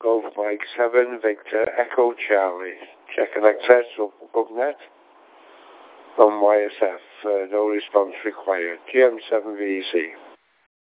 Golf Mike 7 Victor Echo Charlie. Check and access of BugNet from YSF. No response required. GM7VC.